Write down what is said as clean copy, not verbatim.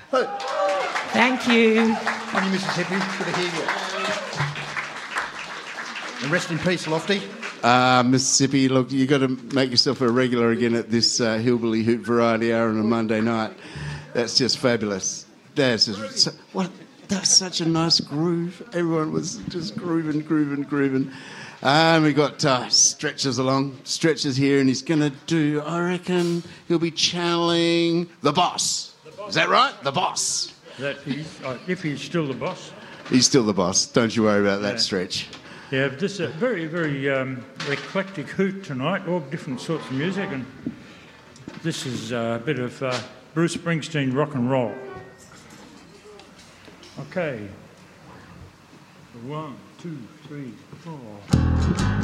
Thank you. On you, Mississippi. Good to hear you. And rest in peace, Lofty. Mississippi, look, you've got to make yourself a regular again at this Hillbilly Hoot Variety Hour on a Monday night. That's just fabulous. That's such a nice groove. Everyone was just grooving. And we got Stretchers along. Stretchers here, and he's going to do, I reckon, he'll be channeling the boss. Is that right? The boss. If he's still the boss. He's still the boss. Don't you worry about that, Stretch. Yeah, this is a very, very eclectic hoot tonight, all different sorts of music, and this is a bit of Bruce Springsteen rock and roll. Okay. 1, 2, 3, 4.